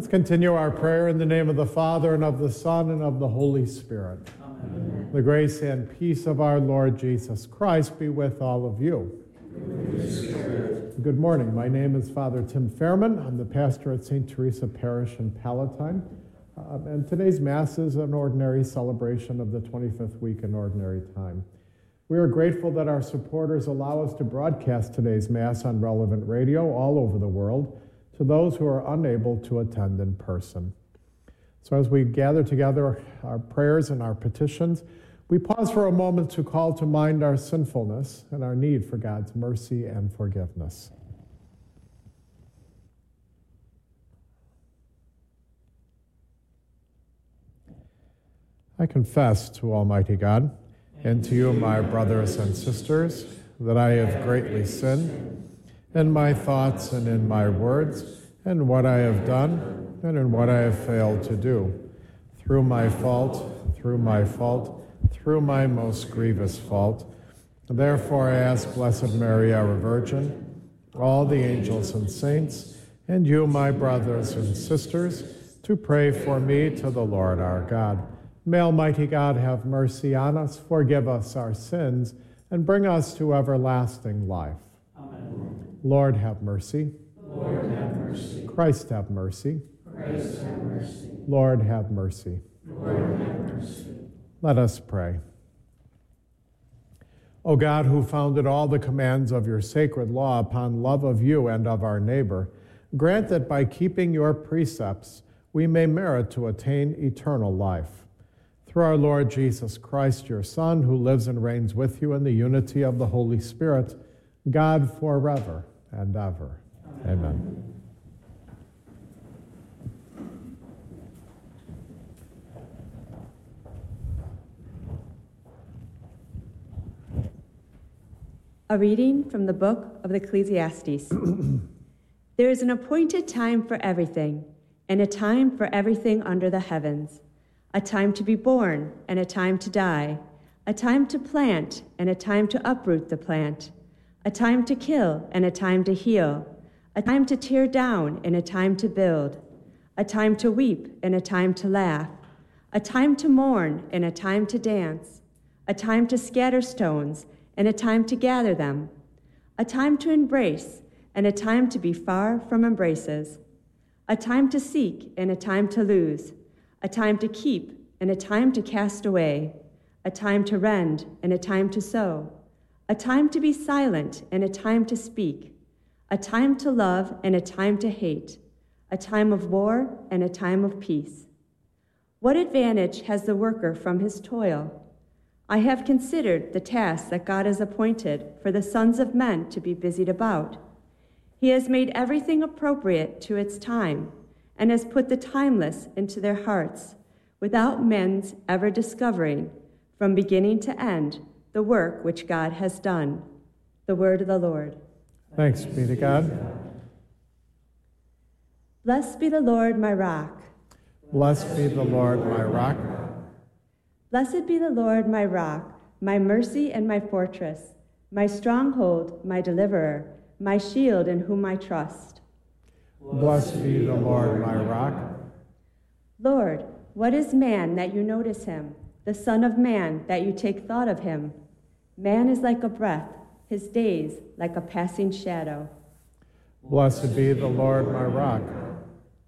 Let's continue our prayer in the name of the Father, and of the Son, and of the Holy Spirit. Amen. The grace and peace of our Lord Jesus Christ be with all of you. Good morning. My name is Father Tim Fairman. I'm the pastor at St. Teresa Parish in Palatine. And today's Mass is an ordinary celebration of the 25th week in Ordinary Time. We are grateful that our supporters allow us to broadcast today's Mass on relevant radio all over the world to those who are unable to attend in person. So as we gather together our prayers and our petitions, we pause for a moment to call to mind our sinfulness and our need for God's mercy and forgiveness. I confess to Almighty God and to you, my brothers and sisters, that I have greatly sinned in my thoughts and in my words, and what I have done and in what I have failed to do, through my fault, through my most grievous fault. Therefore I ask Blessed Mary, our Virgin, all the angels and saints, and you, my brothers and sisters, to pray for me to the Lord our God. May Almighty God have mercy on us, forgive us our sins, and bring us to everlasting life. Amen. Lord, have mercy. Lord, have mercy. Christ, have mercy. Christ, have mercy. Lord, have mercy. Lord, have mercy. Let us pray. O God, who founded all the commands of your sacred law upon love of you and of our neighbor, grant that by keeping your precepts we may merit to attain eternal life. Through our Lord Jesus Christ, your Son, who lives and reigns with you in the unity of the Holy Spirit, God forever and ever. Amen. A reading from the book of Ecclesiastes. There is an appointed time for everything, and a time for everything under the heavens. A time to be born and a time to die, a time to plant and a time to uproot the plant, a time to kill and a time to heal, a time to tear down and a time to build, a time to weep and a time to laugh, a time to mourn and a time to dance, a time to scatter stones and a time to gather them, a time to embrace and a time to be far from embraces, a time to seek and a time to lose, a time to keep and a time to cast away, a time to rend and a time to sow, a time to be silent and a time to speak, a time to love and a time to hate, a time of war and a time of peace. What advantage has the worker from his toil? I have considered the task that God has appointed for the sons of men to be busied about. He has made everything appropriate to its time, and has put the timeless into their hearts, without men's ever discovering, from beginning to end, the work which God has done. The word of the Lord. Thanks be to God. Blessed be the Lord, my rock. Blessed be the Lord, my rock. Blessed be the Lord, my rock, my mercy and my fortress, my stronghold, my deliverer, my shield in whom I trust. Blessed be the Lord, my rock. Lord, what is man that you notice him, the Son of Man that you take thought of him? Man is like a breath, his days like a passing shadow. Blessed be the Lord, my rock.